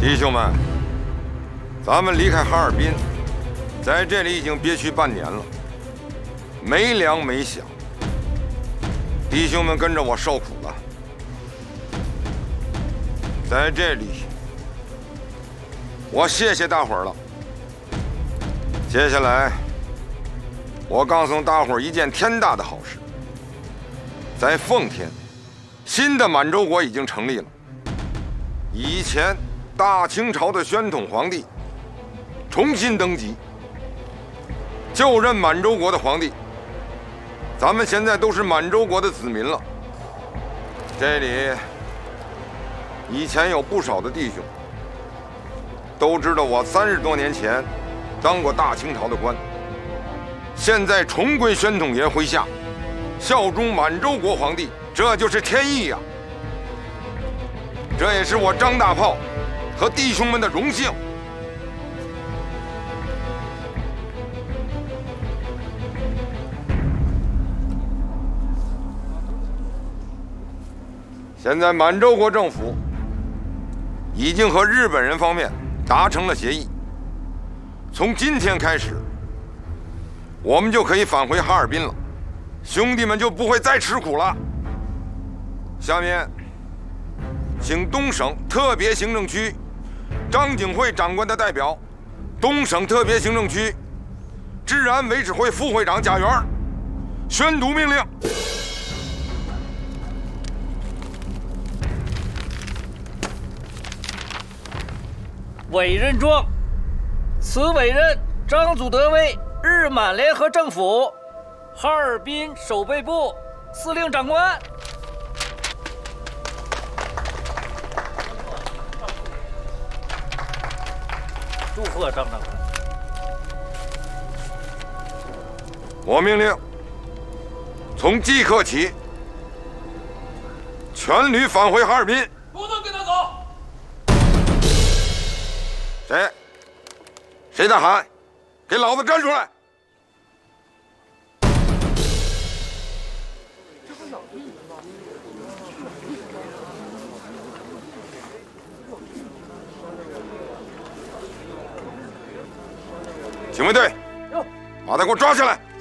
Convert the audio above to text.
弟兄们，咱们离开哈尔滨，在这里已经憋屈半年了，没粮没饷，弟兄们跟着我受苦了。在这里，我谢谢大伙儿了。接下来，我告诉大伙儿一件天大的好事，在奉天，新的满洲国已经成立了。以前大清朝的宣统皇帝重新登基，就任满洲国的皇帝。咱们现在都是满洲国的子民了。这里以前有不少的弟兄都知道我30多年前当过大清朝的官，现在重归宣统爷麾下，效忠满洲国皇帝，这就是天意呀！这也是我张大炮和弟兄们的荣幸。现在满洲国政府已经和日本人方面达成了协议，从今天开始，我们就可以返回哈尔滨了，兄弟们就不会再吃苦了。下面，请东省特别行政区张景惠长官的代表，东省特别行政区治安委指挥副会长贾元宣读命令。 委任状，此委任张祖德为日满联合政府哈尔滨守备部司令长官。祝贺张长官。 我命令，从即刻起，全旅返回哈尔滨。 不能跟他走。 谁在喊？给老子站出来！警卫队，把他给我抓起来！